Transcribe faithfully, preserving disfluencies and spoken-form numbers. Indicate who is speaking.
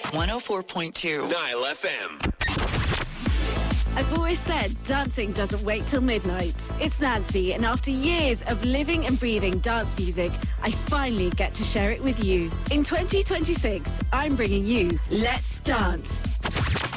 Speaker 1: one oh four point two.
Speaker 2: Nile F M.
Speaker 3: I've always said dancing doesn't wait till midnight. It's Nancy, and after years of living and breathing dance music, I finally get to share it with you. In twenty twenty-six, I'm bringing you Let's Dance.